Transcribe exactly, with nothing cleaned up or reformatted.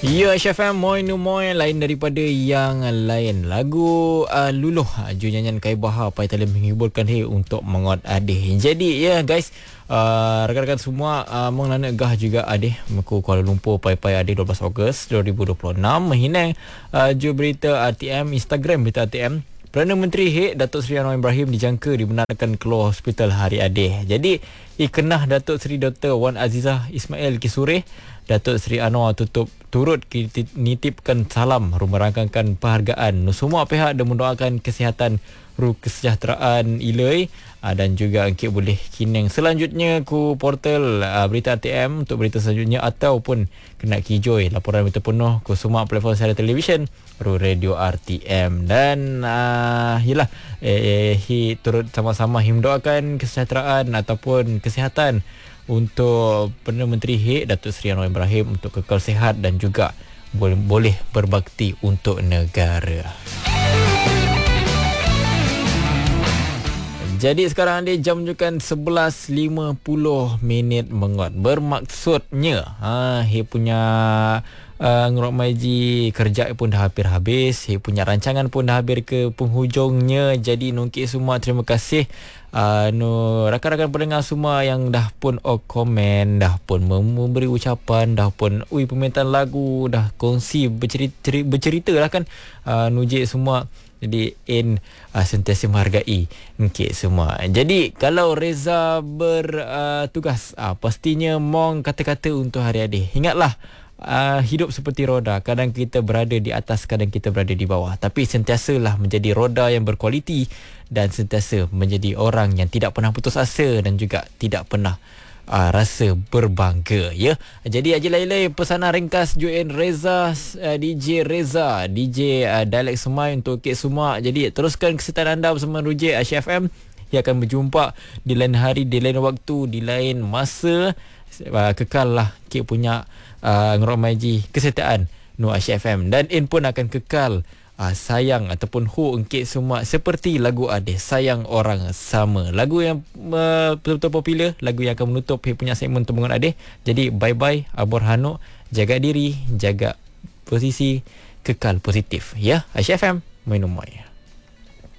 Ya, H F M Moin Moin lain daripada yang lain. Lagu uh, Luluh Ju nyanyian Kai Bahar pai tali menghiburkan he untuk mengot adeh. Jadi ya yeah, guys, uh, rakan-rakan semua uh, mong lana gah juga adeh meku Kuala Lumpur pai-pai adeh dua belas Ogos dua ribu dua puluh enam menghinang uh, ju berita R T M Instagram berita R T M. Perdana Menteri H Datuk Seri Anwar Ibrahim dijangka dibenarkan keluar hospital hari adeh. Jadi ikenah Datuk Seri Doktor Wan Azizah Ismail Kisureh, Datuk Seri Anwar tutup turut nitipkan salam merangkangkan penghargaan. Semua pihak dah mendoakan kesihatan ru kesejahteraan ilai dan juga engkau boleh kineng selanjutnya ku portal uh, berita R T M untuk berita selanjutnya ataupun kena kijoi laporan berita penuh ku semua platform siaran televisyen ru radio R T M. Dan uh, yalah eh, hi turut sama-sama him doakan kesejahteraan ataupun kesihatan untuk Perdana Menteri H Datuk Seri Anwar Ibrahim untuk kekal sihat dan juga boleh, boleh berbakti untuk negara. Jadi sekarang dia jam menunjukkan sebelas lima puluh minit mengot. Bermaksudnya ha he punya uh, Nguruk Maiji kerja pun dah hampir habis. He punya rancangan pun dah hampir ke penghujungnya. Jadi nungkit semua terima kasih uh, no rakan-rakan pendengar semua yang dah pun oh, komen, dah pun memberi ucapan, dah pun ui permintaan lagu, dah kongsi bercerita, bercerita lah kan uh, nujik semua. Jadi in uh, sentiasa menghargai okay, semua. Jadi kalau Reza bertugas uh, uh, pastinya mong kata-kata untuk hari adih. Ingatlah uh, hidup seperti roda. Kadang kita berada di atas, kadang kita berada di bawah. Tapi sentiasalah menjadi roda yang berkualiti dan sentiasa menjadi orang yang tidak pernah putus asa dan juga tidak pernah Uh, rasa berbangga ya. Jadi aja lain-lain pesanan ringkas Joen Reza, uh, D J Reza, D J uh, Dialek Semai untuk kek semua. Jadi teruskan kesertaan anda bersama Ruji H F M yang akan berjumpa di lain hari, di lain waktu, di lain masa. Uh, kekal lah kek punya uh, Nguruk Maiji kesertaan Nu H F M dan In pun akan kekal Uh, sayang ataupun hu engkit semua seperti lagu Adeh, sayang orang sama. Lagu yang uh, betul-betul popular, lagu yang akan menutup punya segmen Temungan Adeh. Jadi bye-bye Abor Hanuk, jaga diri, jaga posisi, kekal positif ya. H F M minum moy.